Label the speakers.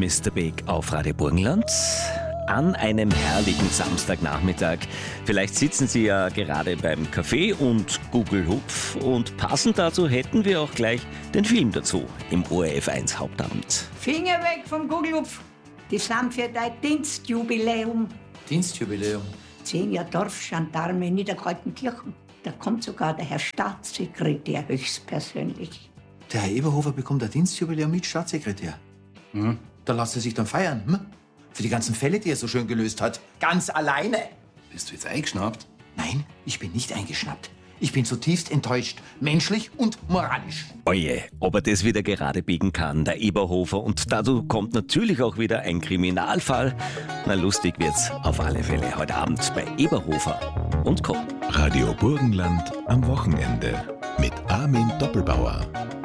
Speaker 1: Mr. Big auf Radio Burgenland an einem herrlichen Samstagnachmittag. Vielleicht sitzen Sie ja gerade beim Kaffee und Google Hupf und passend dazu hätten wir auch gleich den Film dazu im ORF1 Hauptabend.
Speaker 2: Finger weg vom Google Hupf. Die sind für dein Dienstjubiläum.
Speaker 3: Dienstjubiläum?
Speaker 2: 10 Jahre Dorfgendarme in Niederkaltenkirchen. Da kommt sogar der Herr Staatssekretär höchstpersönlich.
Speaker 3: Der Herr Eberhofer bekommt ein Dienstjubiläum mit Staatssekretär. Da lässt er sich dann feiern, Für die ganzen Fälle, die er so schön gelöst hat. Ganz alleine.
Speaker 4: Bist du jetzt eingeschnappt?
Speaker 3: Nein, ich bin nicht eingeschnappt. Ich bin zutiefst enttäuscht. Menschlich und moralisch.
Speaker 1: Oje, ob er das wieder gerade biegen kann, der Eberhofer. Und dazu kommt natürlich auch wieder ein Kriminalfall. Na, lustig wird's auf alle Fälle heute Abend bei Eberhofer und Co.
Speaker 5: Radio Burgenland am Wochenende mit Armin Doppelbauer.